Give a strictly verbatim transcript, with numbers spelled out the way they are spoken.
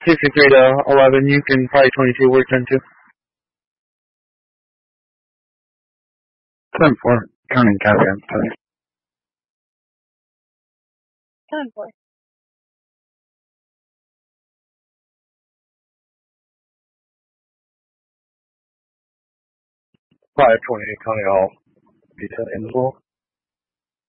sixty-three to eleven. You can probably twenty-two work ten two. ten four. Counting Cavian today. ten four. five twenty-eight, counting all. Be ten in as well.